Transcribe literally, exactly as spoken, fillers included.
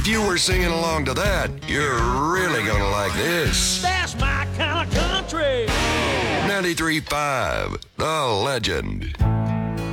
you were singing along to that, you're really gonna like this. That's my kind of country. ninety-three point five, The Legend.